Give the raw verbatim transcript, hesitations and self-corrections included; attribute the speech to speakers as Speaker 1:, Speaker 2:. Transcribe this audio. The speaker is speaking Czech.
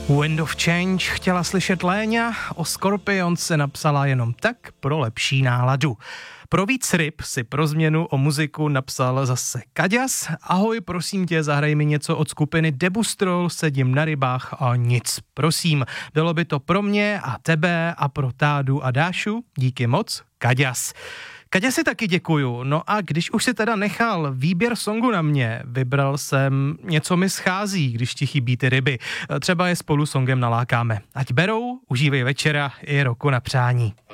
Speaker 1: Wind of Change chtěla slyšet Léňa, o Scorpions se napsala jenom tak pro lepší náladu. Pro víc ryb si pro změnu o muziku napsal zase Kaďas. Ahoj, prosím tě, zahraj mi něco od skupiny Debustrol, sedím na rybách a nic. Prosím, bylo by to pro mě a tebe a pro Tádu a Dášu. Díky moc, Kaďas. Kaďa si taky děkuju. No a když už si teda nechal výběr songu na mě, vybral jsem Něco mi schází, když ti chybí ty ryby. Třeba je spolu songem nalákáme. Ať berou, užívej večera i roku na přání.